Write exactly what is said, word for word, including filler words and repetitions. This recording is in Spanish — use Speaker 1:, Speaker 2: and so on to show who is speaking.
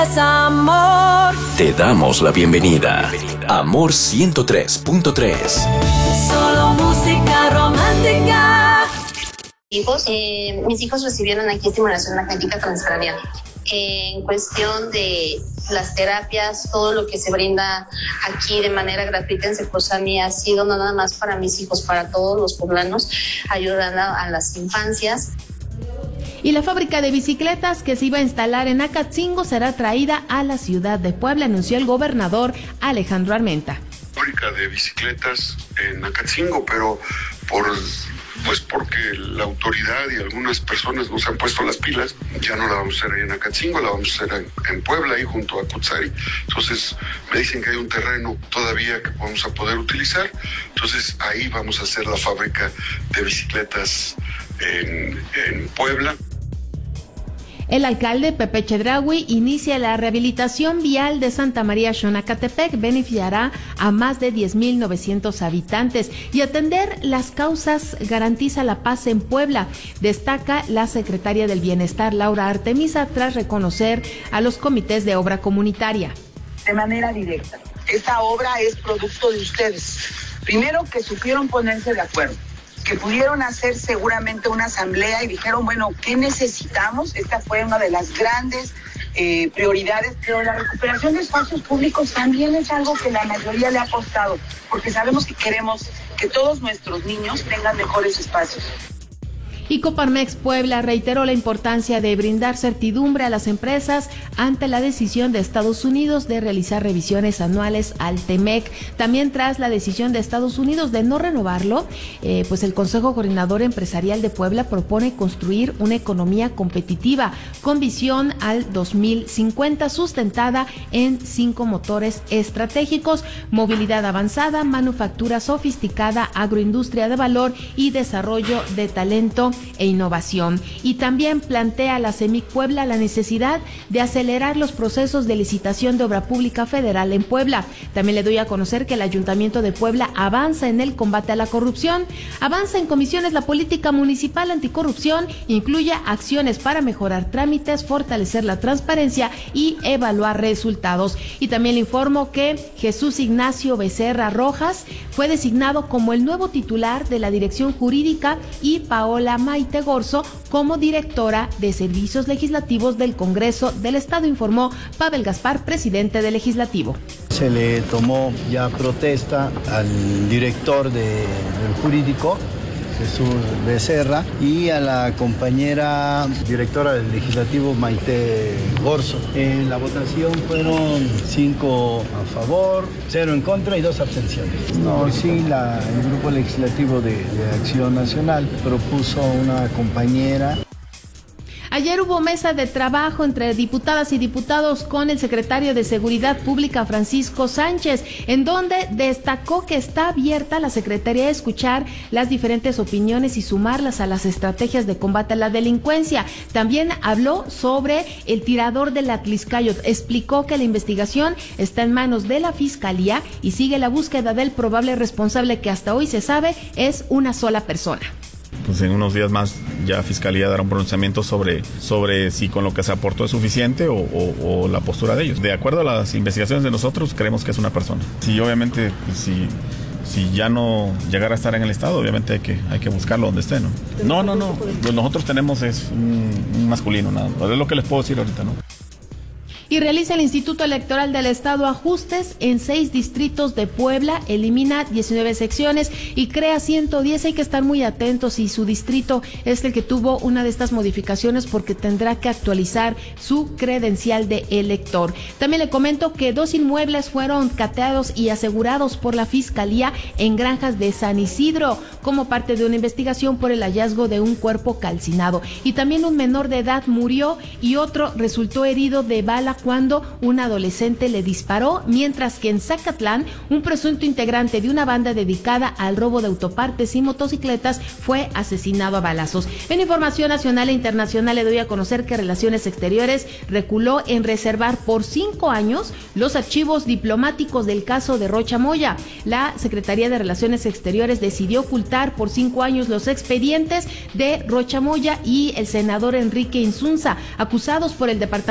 Speaker 1: Amor.
Speaker 2: Te damos la bienvenida. Amor ciento tres punto tres.
Speaker 1: Solo música romántica.
Speaker 3: Hijos, eh, mis hijos recibieron aquí estimulación magnética transcranial. Eh, en cuestión de las terapias, todo lo que se brinda aquí de manera gratuita en Cecosami ha sido no nada más para mis hijos, para todos los poblanos, ayudando a, a las infancias.
Speaker 4: Y la fábrica de bicicletas que se iba a instalar en Acatzingo será traída a la ciudad de Puebla, anunció el gobernador Alejandro Armenta.
Speaker 5: Fábrica de bicicletas en Acatzingo, pero por pues porque la autoridad y algunas personas nos han puesto las pilas, ya no la vamos a hacer ahí en Acatzingo, la vamos a hacer en, en Puebla, ahí junto a Cutzari. Entonces me dicen que hay un terreno todavía que vamos a poder utilizar, entonces ahí vamos a hacer la fábrica de bicicletas en, en Puebla.
Speaker 4: El alcalde Pepe Chedraui inicia la rehabilitación vial de Santa María Xonacatepec, beneficiará a más de diez mil novecientos habitantes y atender las causas garantiza la paz en Puebla, destaca la secretaria del Bienestar Laura Artemisa tras reconocer a los comités de obra comunitaria.
Speaker 6: De manera directa, esta obra es producto de ustedes. Primero, que supieron ponerse de acuerdo, que pudieron hacer seguramente una asamblea y dijeron, bueno, ¿qué necesitamos? Esta fue una de las grandes eh, prioridades, pero la recuperación de espacios públicos también es algo que la mayoría le ha costado, porque sabemos que queremos que todos nuestros niños tengan mejores espacios.
Speaker 4: Y Coparmex Puebla reiteró la importancia de brindar certidumbre a las empresas ante la decisión de Estados Unidos de realizar revisiones anuales al Temec. También tras la decisión de Estados Unidos de no renovarlo, eh, pues el Consejo Coordinador Empresarial de Puebla propone construir una economía competitiva con visión al dos mil cincuenta sustentada en cinco motores estratégicos: movilidad avanzada, manufactura sofisticada, agroindustria de valor y desarrollo de talento e innovación. Y también plantea la CEMIC Puebla la necesidad de acelerar los procesos de licitación de obra pública federal en Puebla. También le doy a conocer que el Ayuntamiento de Puebla avanza en el combate a la corrupción, avanza en comisiones la política municipal anticorrupción, incluye acciones para mejorar trámites, fortalecer la transparencia y evaluar resultados. Y también le informo que Jesús Ignacio Becerra Rojas fue designado como el nuevo titular de la Dirección Jurídica y Paola Maite Gorzo como directora de Servicios Legislativos del Congreso del Estado, informó Pavel Gaspar, presidente del Legislativo.
Speaker 7: Se le tomó ya protesta al director de, del jurídico, Jesús Becerra, y a la compañera directora del Legislativo, Maite Gorzo. En la votación fueron cinco a favor, cero en contra y dos abstenciones. No, sí, la, el Grupo Legislativo de, de Acción Nacional propuso una compañera.
Speaker 4: Ayer hubo mesa de trabajo entre diputadas y diputados con el secretario de Seguridad Pública, Francisco Sánchez, en donde destacó que está abierta la Secretaría a escuchar las diferentes opiniones y sumarlas a las estrategias de combate a la delincuencia. También habló sobre el tirador del Atliscayot. Explicó que la investigación está en manos de la Fiscalía y sigue la búsqueda del probable responsable, que hasta hoy se sabe es una sola persona.
Speaker 8: Pues en unos días más ya Fiscalía dará un pronunciamiento sobre, sobre si con lo que se aportó es suficiente o, o, o la postura de ellos. De acuerdo a las investigaciones de nosotros, creemos que es una persona. Sí, obviamente, si, si ya no llegara a estar en el estado, obviamente hay que, hay que buscarlo donde esté, ¿no? No, no, no. Nosotros tenemos es un, un masculino, nada. Es lo que les puedo decir ahorita, ¿no?
Speaker 4: Y realiza el Instituto Electoral del Estado ajustes en seis distritos de Puebla, elimina diecinueve secciones y crea ciento diez. Hay que estar muy atentos si su distrito es el que tuvo una de estas modificaciones, porque tendrá que actualizar su credencial de elector. También le comento que dos inmuebles fueron cateados y asegurados por la Fiscalía en Granjas de San Isidro como parte de una investigación por el hallazgo de un cuerpo calcinado. Y también un menor de edad murió y otro resultó herido de bala cuando un adolescente le disparó, mientras que en Zacatlán un presunto integrante de una banda dedicada al robo de autopartes y motocicletas fue asesinado a balazos. En información nacional e internacional le doy a conocer que Relaciones Exteriores reculó en reservar por cinco años los archivos diplomáticos del caso de Rocha Moya. La Secretaría de Relaciones Exteriores decidió ocultar por cinco años los expedientes de Rocha Moya y el senador Enrique Insunza, acusados por el Departamento